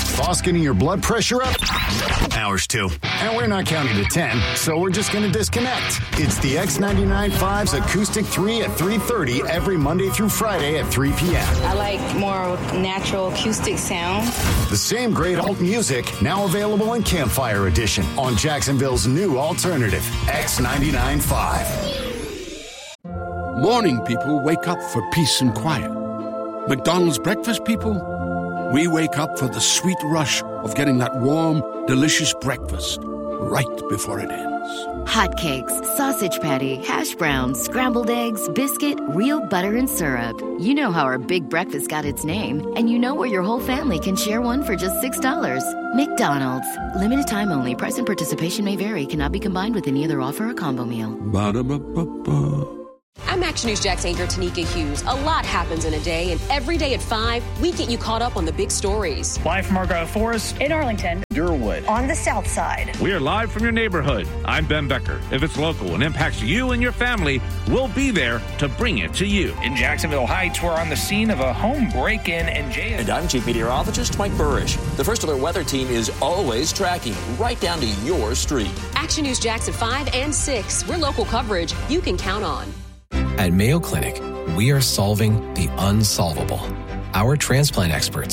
Boss getting your blood pressure up? Ours too. And we're not counting to 10, so we're just going to disconnect. It's the X99.5's Acoustic 3 at 3:30 every Monday through Friday at 3 p.m. I like more natural acoustic sound. The same great alt music, now available in Campfire Edition on Jacksonville's new alternative, X99.5. Morning people wake up for peace and quiet. McDonald's breakfast people, we wake up for the sweet rush of getting that warm, delicious breakfast right before it ends. Hotcakes, sausage patty, hash browns, scrambled eggs, biscuit, real butter and syrup. You know how our big breakfast got its name, and you know where your whole family can share one for just $6. McDonald's. Limited time only. Price and participation may vary. Cannot be combined with any other offer or combo meal. Ba-da-ba-ba-ba. I'm Action News Jax anchor Tanika Hughes. A lot happens in a day, and every day at 5, we get you caught up on the big stories. Live from Argyle Forest, in Arlington, Durwood, on the South Side. We are live from your neighborhood. I'm Ben Becker. If it's local and impacts you and your family, we'll be there to bring it to you. In Jacksonville Heights, we're on the scene of a home break-in and jail. And I'm Chief Meteorologist Mike Burrish. The First Alert Weather Team is always tracking right down to your street. Action News Jax at 5 and 6. We're local coverage you can count on. At Mayo Clinic, we are solving the unsolvable. Our transplant experts